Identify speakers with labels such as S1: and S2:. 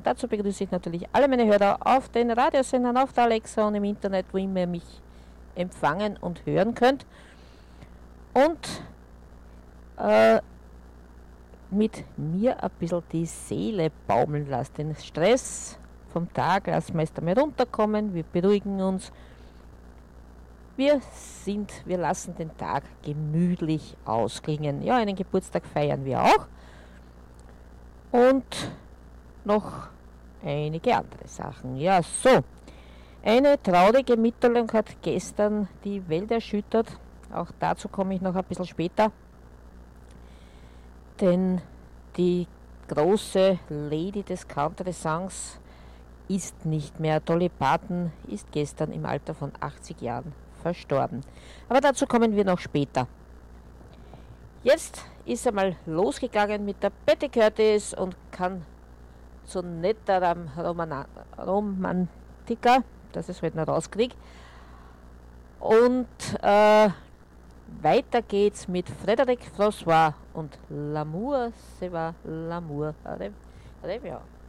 S1: Und dazu begrüße ich natürlich alle meine Hörer auf den Radiosendern, auf der Alexa und im Internet, wo immer ihr mich empfangen und hören könnt. Und mit mir ein bisschen die Seele baumeln lasst. Den Stress vom Tag lassen wir erst einmal runterkommen, wir beruhigen uns. Wir lassen den Tag gemütlich ausklingen. Ja, einen Geburtstag feiern wir auch. Und noch einige andere Sachen. Ja, so. Eine traurige Mitteilung hat gestern die Welt erschüttert. Auch dazu komme ich noch ein bisschen später. Denn die große Lady des Country-Songs ist nicht mehr. Dolly Parton ist gestern im Alter von 80 Jahren verstorben. Aber dazu kommen wir noch später. Jetzt ist er mal losgegangen mit der Betty Curtis und kann so netter Romantiker, dass ich es heute noch rauskriege. Und weiter geht's mit Frédéric François und L'amour, c'est va, l'amour. Rêve, ja.